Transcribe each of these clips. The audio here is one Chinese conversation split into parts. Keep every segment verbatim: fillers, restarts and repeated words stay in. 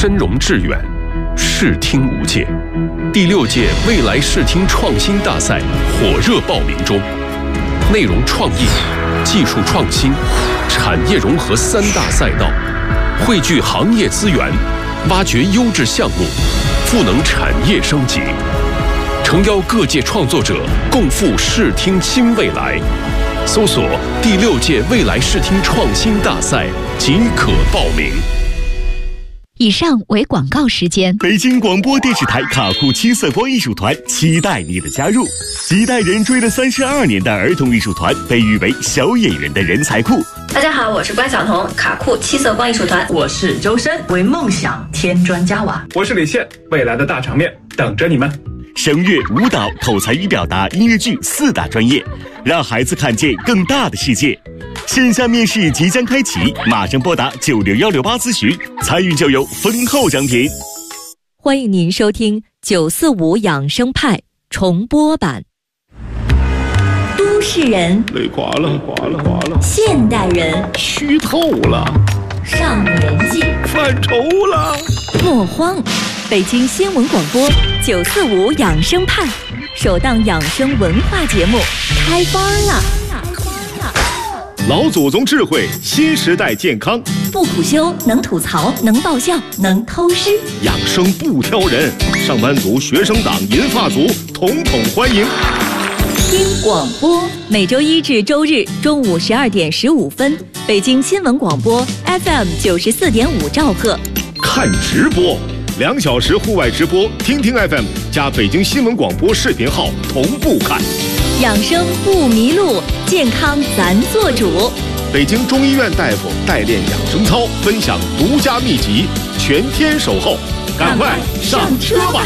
深融致远，视听无界。第六届未来视听创新大赛火热报名中，内容创意、技术创新、产业融合三大赛道，汇聚行业资源，挖掘优质项目，赋能产业升级，诚邀各界创作者共赴视听新未来。搜索第六届未来视听创新大赛即可报名。 以上为广告时间。 北京广播电视台卡酷七色光艺术团期待你的加入。几代人追了三十二年的儿童艺术团，被誉为小演员的人才库。 大家好，我是关晓彤，卡酷七色光艺术团。 我是周深，为梦想添砖加瓦。 我是李现，未来的大场面等着你们。 声乐、舞蹈、口才与表达、音乐剧四大专业，让孩子看见更大的世界。线下面试即将开启，马上拨打九六幺六八咨询，参与就有丰厚奖品。 欢迎您收听九四五养生派重播版。都市人累垮了，垮了，垮了。 现代人虚透了， 上年纪犯愁了。 莫慌，北京新闻广播九四五养生派首档养生文化节目开班了。 老祖宗智慧，新时代健康。 不苦修，能吐槽，能爆笑，能偷师。 养生不挑人，上班族、学生党、银发族，统统欢迎。 听广播，每周一至周日中午十二点十五分，北京新闻广播 F M 九十四点五兆赫。 看直播，两小时户外直播，听听 F M 加北京新闻广播视频号同步看。 养生不迷路，健康咱做主。 北京中医院大夫代练养生操，分享独家秘籍，全天守候，赶快上车吧！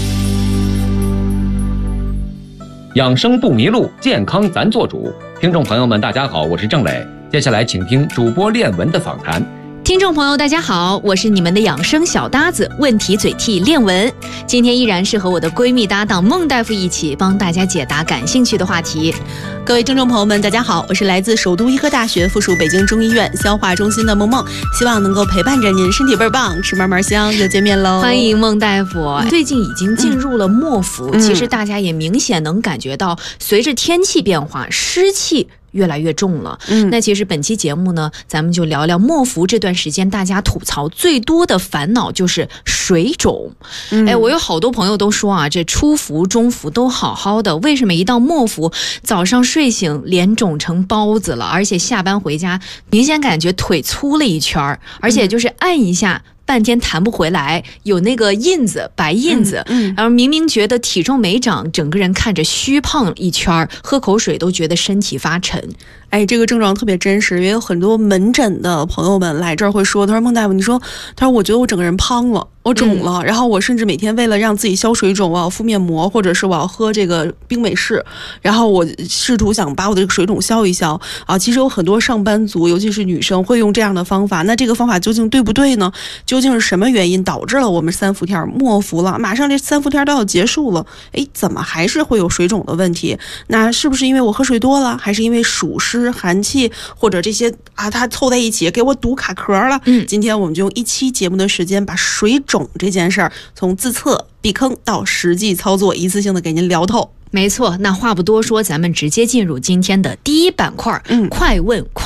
养生不迷路，健康咱做主。听众朋友们，大家好，我是郑磊。接下来请听主播练文的访谈。 听众朋友大家好，我是你们的养生小搭子问题嘴替练文。今天依然是和我的闺蜜搭档孟大夫一起帮大家解答感兴趣的话题。 各位听众朋友们大家好，我是来自首都医科大学附属北京中医院消化中心的梦梦，希望能够陪伴着您，身体倍儿棒，吃嘛嘛香，又见面喽。 欢迎孟大夫。最近已经进入了末伏、嗯、其实大家也明显能感觉到随着天气变化，湿气越来越重了。嗯，那其实本期节目呢，咱们就聊聊末伏这段时间大家吐槽最多的烦恼就是水肿。嗯、哎，我有好多朋友都说啊，这初伏、中伏都好好的，为什么一到末伏，早上睡醒脸肿成包子了，而且下班回家明显感觉腿粗了一圈，而且就是按一下。嗯半天弹不回来，有那个印子，白印子、嗯嗯、然后明明觉得体重没长，整个人看着虚胖一圈，喝口水都觉得身体发沉。 哎，这个症状特别真实，也有很多门诊的朋友们来这儿会说，他说孟大夫，你说，他说我觉得我整个人胖了，我肿了、嗯、然后我甚至每天为了让自己消水肿，我要敷面膜，或者是我要喝这个冰美式，然后我试图想把我的这个水肿消一消啊。其实有很多上班族，尤其是女生会用这样的方法，那这个方法究竟对不对呢？究竟是什么原因导致了我们三伏天末伏了，马上这三伏天都要结束了，哎，怎么还是会有水肿的问题？那是不是因为我喝水多了，还是因为暑湿寒气，或者这些啊它凑在一起给我堵卡壳了？嗯，今天我们就用一期节目的时间，把水肿这件事儿从自测避坑到实际操作，一次性的给您聊透。 没错，那话不多说，咱们直接进入今天的第一板块，嗯，快问快